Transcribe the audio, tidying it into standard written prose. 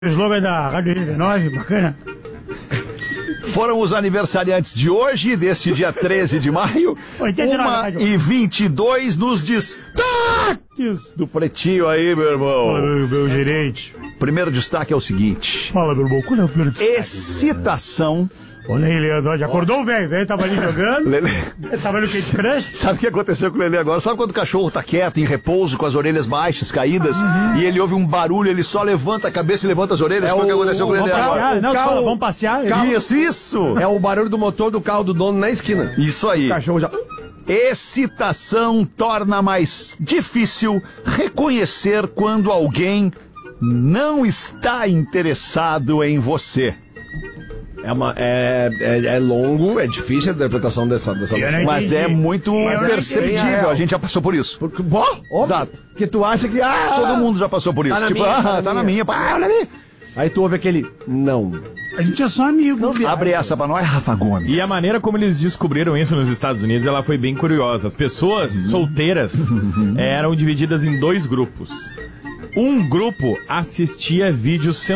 O slogan da Rádio 89, bacana. Foram os aniversariantes de hoje, deste dia 13 de maio, 1h22 nos destaques do Pretinho aí, meu irmão. Fala, meu gerente. Primeiro destaque é o seguinte. Fala, meu irmão, qual é o primeiro destaque? Excitação. Olha aí, Leandro, já acordou o velho tava ali jogando. Lelê. Tava no Candy Crush. Sabe o que aconteceu com o Lelê agora? Sabe quando o cachorro tá quieto, em repouso, com as orelhas baixas, caídas, e ele ouve um barulho, ele só levanta a cabeça e levanta as orelhas? Foi o que aconteceu com o Lelê agora. Não, fala, vamos passear. Isso! É o barulho do motor do carro do dono na esquina. Isso aí. O cachorro já... Excitação torna mais difícil reconhecer quando alguém não está interessado em você. É longo, é difícil a interpretação dessa Mas é muito perceptível, a gente já passou por isso. Porque, óbvio, Exato. que tu acha que... Todo mundo já passou por isso. Tá na Tipo, minha, tá na minha. Olha ali. Aí tu ouve aquele... Não. A gente é só amigo. Abre essa pra nós, Rafa Gomes. E a maneira como eles descobriram isso nos Estados Unidos, ela foi bem curiosa. As pessoas solteiras eram divididas em dois grupos. Um grupo assistia vídeos